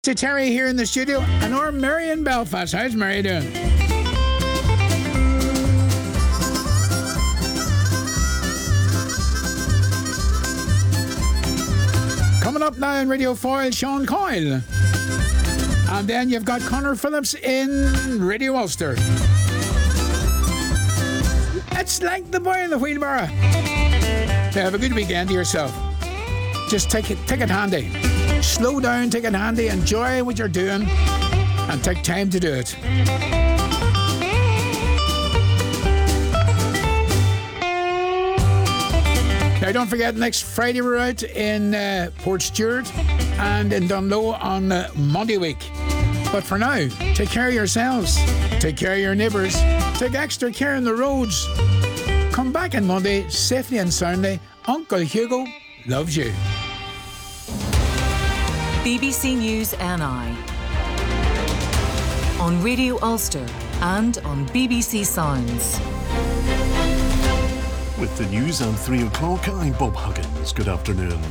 To Terry here in the studio, and our Mary in Belfast. How's Mary doing? Coming up now on Radio Foil, Sean Coyle. And then you've got Connor Phillips in Radio Ulster. It's like the boy in the wheelbarrow. So have a good weekend to yourself. Just take it handy. Slow down, take it handy, enjoy what you're doing, and take time to do it. Now, don't forget, next Friday we're out in Port Stewart and in Dunloe on Monday week. But for now, take care of yourselves, take care of your neighbours, take extra care on the roads. Come back on Monday, safely and soundly. Uncle Hugo loves you. BBC News NI on Radio Ulster and on BBC Sounds. With the news at 3 o'clock, I'm Bob Huggins. Good afternoon.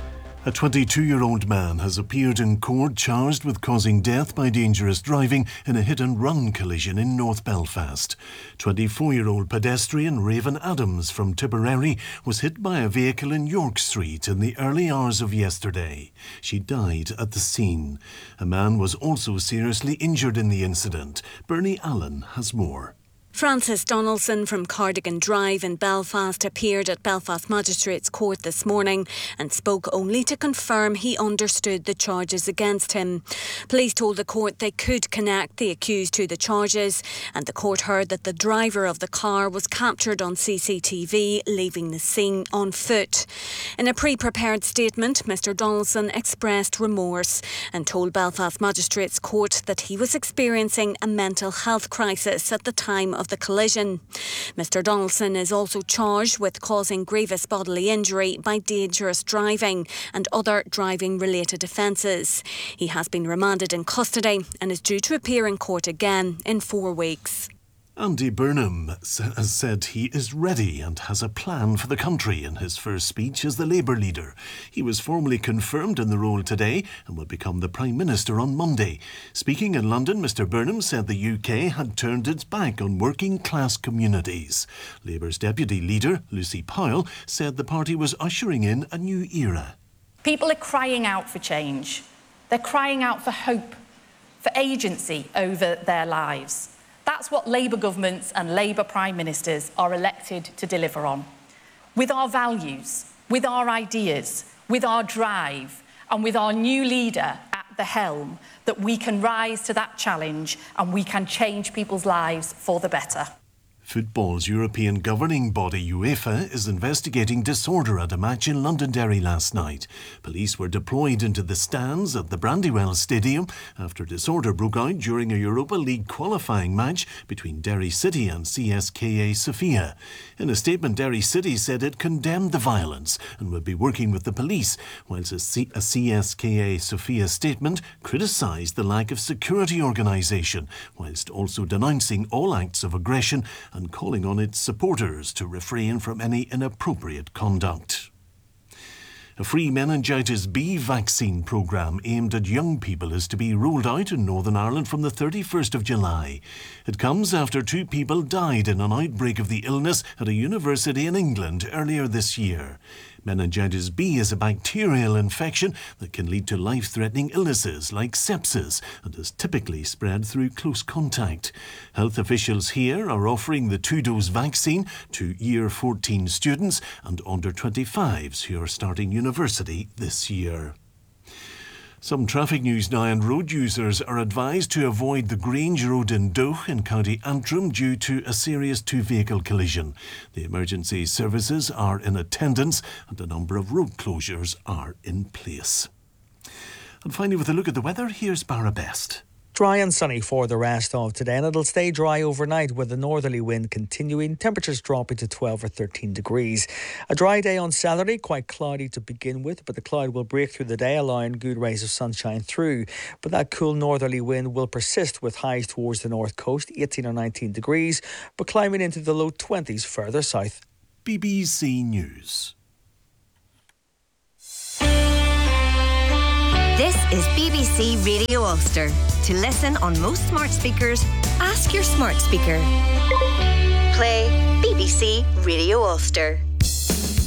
A 22-year-old man has appeared in court charged with causing death by dangerous driving in a hit-and-run collision in North Belfast. 24-year-old pedestrian Raven Adams from Tipperary was hit by a vehicle in York Street in the early hours of yesterday. She died at the scene. A man was also seriously injured in the incident. Bernie Allen has more. Francis Donaldson from Cardigan Drive in Belfast appeared at Belfast Magistrates Court this morning and spoke only to confirm he understood the charges against him. Police told the court they could connect the accused to the charges, and the court heard that the driver of the car was captured on CCTV leaving the scene on foot. In a pre-prepared statement, Mr Donaldson expressed remorse and told Belfast Magistrates Court that he was experiencing a mental health crisis at the time of the collision. Mr Donaldson is also charged with causing grievous bodily injury by dangerous driving and other driving-related offences. He has been remanded in custody and is due to appear in court again in 4 weeks. Andy Burnham has said he is ready and has a plan for the country in his first speech as the Labour leader. He was formally confirmed in the role today and will become the Prime Minister on Monday. Speaking in London, Mr Burnham said the UK had turned its back on working class communities. Labour's deputy leader, Lucy Powell, said the party was ushering in a new era. People are crying out for change. They're crying out for hope, for agency over their lives. That's what Labour governments and Labour Prime Ministers are elected to deliver on. With our values, with our ideas, with our drive, and with our new leader at the helm, that we can rise to that challenge and we can change people's lives for the better. Football's European governing body UEFA is investigating disorder at a match in Londonderry last night. Police were deployed into the stands at the Brandywell Stadium after disorder broke out during a Europa League qualifying match between Derry City and CSKA Sofia. In a statement, Derry City said it condemned the violence and would be working with the police, whilst a CSKA Sofia statement criticised the lack of security organisation, whilst also denouncing all acts of aggression and calling on its supporters to refrain from any inappropriate conduct. A free meningitis B vaccine programme aimed at young people is to be rolled out in Northern Ireland from the 31st of July. It comes after 2 people died in an outbreak of the illness at a university in England earlier this year. Meningitis B is a bacterial infection that can lead to life-threatening illnesses like sepsis and is typically spread through close contact. Health officials here are offering the 2-dose vaccine to Year 14 students and under 25s who are starting university this year. Some traffic news now, and road users are advised to avoid the Grange Road in Dough in County Antrim due to a serious 2-vehicle collision. The emergency services are in attendance and a number of road closures are in place. And finally, with a look at the weather, here's Barra Best. Dry and sunny for the rest of today, and it'll stay dry overnight with the northerly wind continuing, temperatures dropping to 12 or 13 degrees. A dry day on Saturday, quite cloudy to begin with, but the cloud will break through the day, allowing good rays of sunshine through. But that cool northerly wind will persist with highs towards the north coast, 18 or 19 degrees, but climbing into the low 20s further south. BBC News. This is BBC Radio Ulster. To listen on most smart speakers, ask your smart speaker. Play BBC Radio Ulster.